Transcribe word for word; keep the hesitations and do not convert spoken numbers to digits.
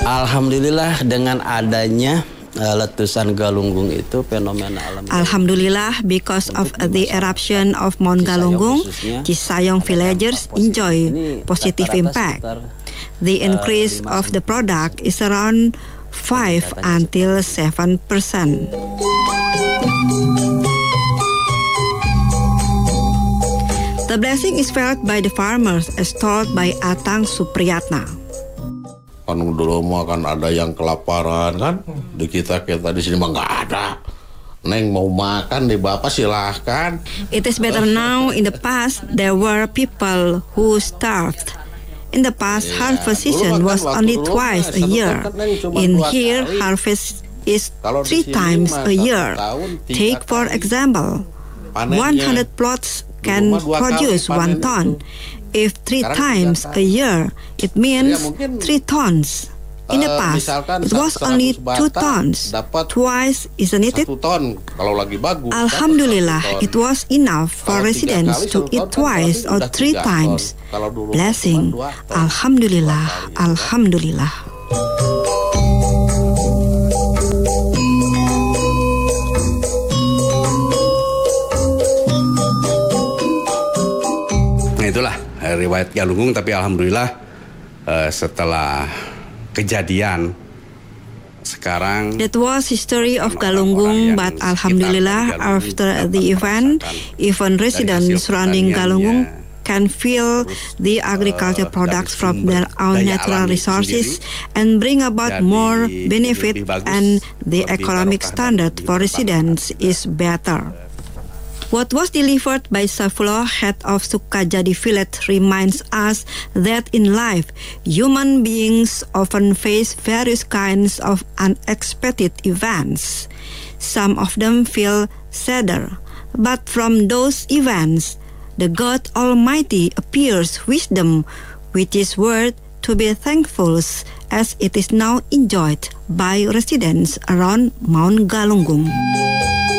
Alhamdulillah dengan adanya uh, letusan Galunggung itu fenomena alam. Alhamdulillah, because of the eruption of Mount Galunggung, Cisayong villagers enjoy positive impact. The increase of the product is around five until seven percent. The blessing is felt by the farmers as told by Atang Supriyatna. Kan dulu mah kan ada yang kelaparan kan, di kita kita di sini mah nggak ada. Neng mau makan di bapak silahkan. It is better now. In the past there were people who starved. In the past harvest season was only twice a year. In here harvest is three times a year. Take for example, one hundred plots can produce one ton. If three times a year, it means three tons. In the past, it was only two tons. Twice, isn't it? Alhamdulillah, it was enough for residents to eat twice or three times. Blessing. Alhamdulillah, Alhamdulillah. Itulah riwayat Galunggung, tapi alhamdulillah uh, setelah kejadian sekarang. That was history of Galunggung, but alhamdulillah after the event, even residents surrounding Galunggung can feel the agriculture products from their own natural resources and bring about more benefit, and the economic standard for residents is better. What was delivered by Saifullah, head of Sukajadi village, reminds us that in life, human beings often face various kinds of unexpected events. Some of them feel sadder, but from those events, the God Almighty appears wisdom, which is worth to be thankful, as it is now enjoyed by residents around Mount Galunggung.